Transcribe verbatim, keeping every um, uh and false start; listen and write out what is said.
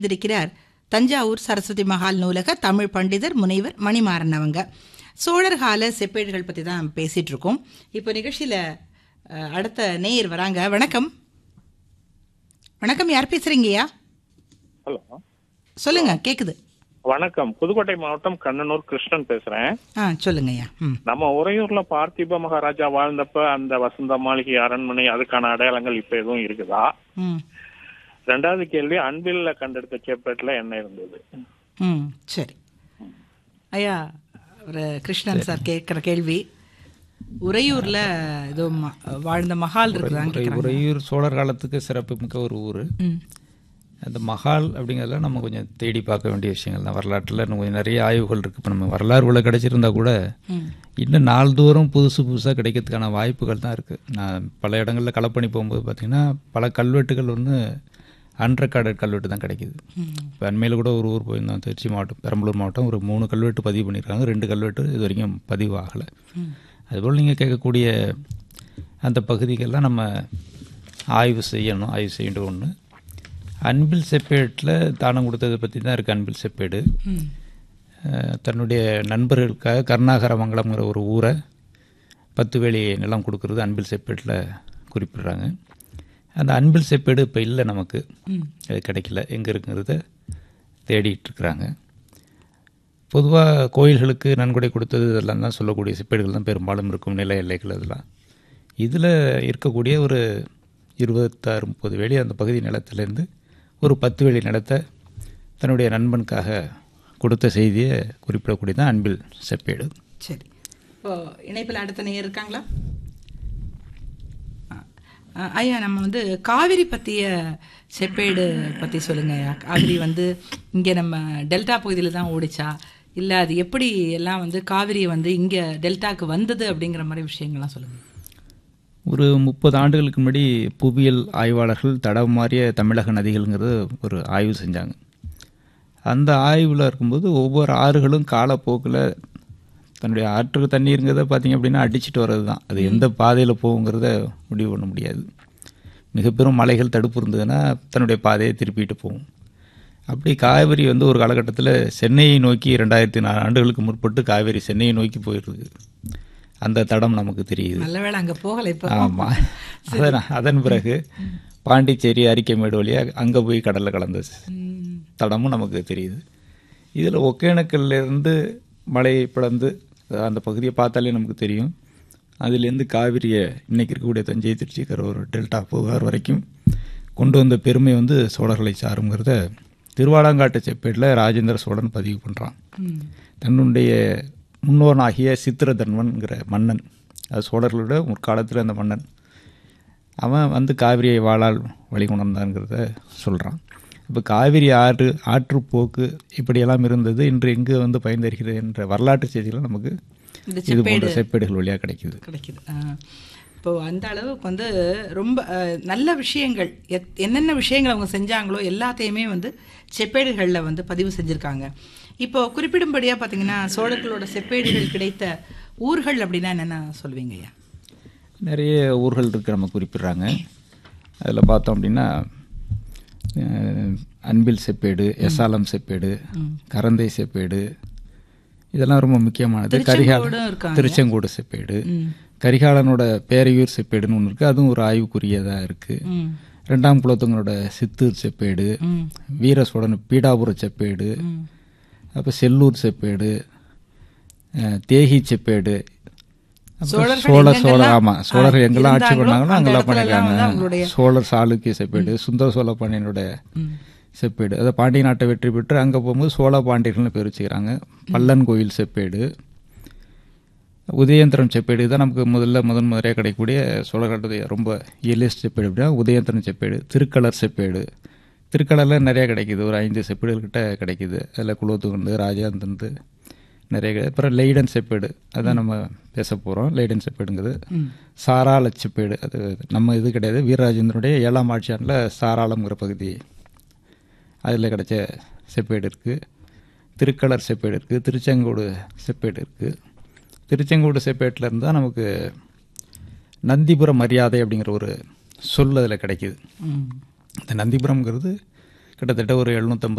இருக்கிறார் தஞ்சாவூர் சரஸ்வதி மகால் நூலக தமிழ் பண்டிதர் முனைவர் மணிமாறன். அவங்க சோழர் கால செப்பேடுகள் பற்றி தான் பேசிகிட்டு இருக்கோம். இப்போ நிகழ்ச்சியில் அடுத்த நேயர் வராங்க. வணக்கம். வணக்கம், யார் பேசுகிறீங்கய்யா? ஹலோ, சொல்லுங்க, கேட்குது. வணக்கம். புதுக்கோட்டை மாவட்டம் கண்ணனூர் கிருஷ்ணன் பேசுறேன். ஆ சொல்லுங்கய்யா. ம் நம்ம உறையூர்ல பார்த்திப மகாராஜா வாழ்ந்தப்ப அந்த வசந்த மாளிகை, அரண்மனை, அதுக்கான அடையாளங்கள் இப்ப எதுவும் இருக்குதா? ம் ரெண்டாவது கேள்வி, அன்பில்ல கண்டெடுத்த செப்பேட்ல என்ன இருந்தது? ம் சரி ஐயா, ஒரு கிருஷ்ணன் சார் கேட்குற கேள்வி, உறையூர்ல ஏதோ ம- வாழ்ந்த மகால் இருக்குதான்னு கேட்குறாங்க. உறையூர் சோழர் காலத்துக்கு சிறப்புமிக்க ஒரு ஊர். ம் அந்த மகால் அப்படிங்கிறதுல நம்ம கொஞ்சம் தேடி பார்க்க வேண்டிய விஷயங்கள் தான். வரலாற்றில் இன்னும் கொஞ்சம் நிறைய ஆய்வுகள் இருக்குது. இப்போ நம்ம வரலாறு உள்ள கிடைச்சிருந்தா கூட ம் இன்னும் நாள்தோறும் புதுசு புதுசாக கிடைக்கிறதுக்கான வாய்ப்புகள் தான் இருக்குது. நான் பல இடங்களில் களப்பணி போகும்போது பார்த்திங்கன்னா பல கல்வெட்டுகள் வந்து அன்ரெக்கார்டட் கல்வெட்டு தான் கிடைக்கிது. இப்போ அண்மையில் கூட ஒரு ஊர் போயிருந்தோம், திருச்சி மாவட்டம், பெரம்பலூர் மாவட்டம். ஒரு மூணு கல்வெட்டு பதிவு பண்ணியிருக்காங்க, ரெண்டு கல்வெட்டு இது வரைக்கும் பதிவு ஆகலை. அதுபோல் நீங்கள் கேட்கக்கூடிய அந்த பகுதிகளெலாம் நம்ம ஆய்வு செய்யணும். ஆய்வு செய்ய வேண்டிய ஒன்று அன்பில் செப்பேட்டில் தானம் கொடுத்ததை பற்றி தான் இருக்குது. அன்பில் செப்பேடு ம் அஹ், தன்னுடைய நண்பர்களுக்காக கருணாகரமங்கலம்ங்கிற ஒரு ஊரை பத்து வேலி நிலம் கொடுக்கறது அன்பில் செப்பேட்டில் குறிப்பிடுறாங்க. அந்த அன்பில் செப்பேடு இப்போ இல்லை, நமக்கு ம் அது கிடைக்கல. எங்கே இருக்குங்கிறத தேடிட்டு இருக்கிறாங்க. பொதுவாக கோயில்களுக்கு நன்கொடை கொடுத்தது இதெல்லாம் தான் சொல்லக்கூடிய செப்பேடுகள் தான் பெரும்பாலும் இருக்கும், நில எல்லைகள் அதெல்லாம். இதில் இருக்கக்கூடிய ஒரு இருபத்தாறு முப்பது வேலி அந்த பகுதி நிலத்திலேருந்து ஒரு பத்து வேலி நிலத்தை தன்னுடைய நண்பனுக்காக கொடுத்த செய்தியை குறிப்பிடக்கூடிய தான் அன்பில் செப்பேடு. சரி, இப்போ இணைப்பில் அடுத்த நேயர் இருக்காங்களா? ஆ, ஆ, ஐயா, நம்ம வந்து காவிரி பற்றிய செப்பேடு பற்றி சொல்லுங்க ஐயா. காவிரி வந்து இங்கே நம்ம டெல்டா பகுதியில் தான் ஓடிச்சா, இல்லை அது எப்படி எல்லாம் வந்து காவிரி வந்து இங்கே டெல்டாக்கு வந்தது அப்படிங்கிற மாதிரி விஷயங்கள்லாம் சொல்லுங்கள். ஒரு முப்பது ஆண்டுகளுக்கு முன்னாடி புவியியல் ஆய்வாளர்கள் தடம் மாறிய தமிழக நதிகள்ங்கிறது ஒரு ஆய்வு செஞ்சாங்க. அந்த ஆய்வில் இருக்கும்போது ஒவ்வொரு ஆறுகளும் காலப்போக்கில் தன்னுடைய ஆற்றுக்கு தண்ணீருங்கிறத பார்த்திங்க அப்படின்னா அடிச்சுட்டு வர்றது தான். அது எந்த பாதையில் போகுங்கிறத முடிவு பண்ண முடியாது. மிக பெரும் மலைகள் தடுப்பு இருந்ததுன்னா தன்னுடைய பாதையை திருப்பிட்டு போகும். அப்படி காவிரி வந்து ஒரு காலகட்டத்தில் சென்னையை நோக்கி ரெண்டாயிரத்தி நாலு ஆண்டுகளுக்கு முற்பட்டு காவிரி சென்னையை நோக்கி போயிருக்கு. அந்த தடம் நமக்கு தெரியுது. நல்ல வேளை அங்கே போகலை இப்போ. ஆமாம். அதன் அதன் பிறகு பாண்டிச்சேரி, அரிக்கைமேடு வழியாக அங்கே போய் கடலில் கலந்த ம், தடமும் நமக்கு தெரியுது. இதில் ஒகேனக்கல்லேருந்து மலையை பிளந்து அந்த பகுதியை பார்த்தாலே நமக்கு தெரியும். அதுலேருந்து காவிரியை இன்றைக்கி இருக்கக்கூடிய தஞ்சை, திருச்சி, கரூர், டெல்டா, புகார் வரைக்கும் கொண்டு வந்த பெருமை வந்து சோழர்களை சாருங்கிறத திருவாலங்காட்டு செப்பேட்டில் ராஜேந்திர சோழன் பதிவு பண்ணுறான். ம், தன்னுடைய முன்னோனாகிய சித்திரதன்வன்கிற மன்னன், அது சோழர்களோட முற்காலத்தில் அந்த மன்னன், அவன் வந்து காவிரியை வாளால் வழிகொணர்ந்தான்ங்கிறத சொல்கிறான். இப்போ காவிரி ஆறு ஆற்றுப்போக்கு இப்படியெல்லாம் இருந்தது, இன்று எங்கு வந்து பயன்பெறுகிறது என்ற வரலாற்று செய்திகளும் நமக்கு இந்த இது போன்ற செப்பேடு செப்பேடுகள் வழியாக கிடைக்குது. கிடைக்குது. ஆ. இப்போ அந்த அளவுக்கு வந்து ரொம்ப அஹ், நல்ல விஷயங்கள், எத் என்னென்ன விஷயங்கள் அவங்க செஞ்சாங்களோ எல்லாத்தையுமே வந்து செப்பேடுகளில் வந்து பதிவு செஞ்சுருக்காங்க. இப்போ குறிப்பிடும்படியாக பார்த்தீங்கன்னா சோழர்களோட செப்பேடுகள் கிடைத்த ஊர்கள் அப்படின்னா என்னென்ன சொல்லுவீங்க ஐயா? நிறைய ஊர்கள் இருக்கு நம்ம குறிப்பிடுறாங்க. அதில் பார்த்தோம் அப்படின்னா அஹ், அன்பில் செப்பேடு, எசாலம் செப்பேடு, கரந்தை செப்பேடு, இதெல்லாம் ரொம்ப முக்கியமானது. கரிகால திருச்செங்கோடும் இருக்காங்க. திருச்செங்கோடு செப்பேடு, ம் கரிகாலனோட பேரையூர் செப்பேடுன்னு ஒன்று இருக்குது, அதுவும் ஒரு ஆய்வுக்குரியதாக இருக்குது. ம் ரெண்டாம் குலத்தவங்களோட சித்தூர் செப்பேடு, ம் வீர சோழன் பீடாபுர செப்பேடு, ம் அப்போ செல்லூர் செப்பேடு, அஹ், தேகி செப்பேடு, அப்புறம் சோழர்கள் சோழ சோழ எங்கெங்கெல்லாம், ஆமாம் சோழர்கள் ஆ, எங்கெல்லாம் ஆட்சி இருந்தாங்களோ பண்ணாங்களோ அந்த அங்கெல்லாம் இடத்துல எல்லாம் வந்து பண்ணியிருக்காங்க. அவங்களுடைய சோழர் சாளுக்கிய செப்பேடு, சுந்தர சோழ பாண்டியனோட ம் செப்பேடு, அதை பாண்டிய நாட்டை வெற்றி பெற்று அங்கே போகும்போது சோழ பாண்டியர்கள்னு பேர் வச்சுக்கிறாங்க. பல்லன் கோயில் செப்பேடு, உதயந்திரம் செப்பேடு தான் நமக்கு முதல்ல முதன் முதலியாக கிடைக்கக்கூடிய சோழர்களுடைய ரொம்ப இயலியஸ்ட் செப்பேடு. அப்படின்னா உதயந்திரம் செப்பேடு, திருக்கலர் செப்பேடு, திருக்கலரில் நிறையா கிடைக்கிது, ஒரு ஐந்து செப்பேடுகிட்ட கிடைக்கிது. அதில் குலோத்துகந்து, ராஜாந்தந்து நிறைய கிடை- அப்புறம் லெய்டன் செப்பேடு, அதான் நம்ம பேச போகிறோம். லெய்டன் செப்பேடுங்கிறது ம் சாராள செப்பேடு, அது நம்ம இது கிடையாது. வீரராஜேந்திரனுடைய ஏழாம் ஆட்சியாண்டில் சாராளம்ங்கிற பகுதி அதில் கிடைச்ச செப்பேடு இருக்குது. திருக்கலர் செப்பேடு இருக்குது, திருச்செங்கோடு செப்பேடு இருக்குது. திருச்செங்கோடு செப்பேட்டில் இருந்தால் நமக்கு நந்திபுரம் மரியாதை அப்படிங்கிற ஒரு சொல் அதில் கிடைக்கிது. ம் இந்த நந்திபுரம்ங்கிறது கிட்டத்தட்ட ஒரு எழுநூற்றம்பது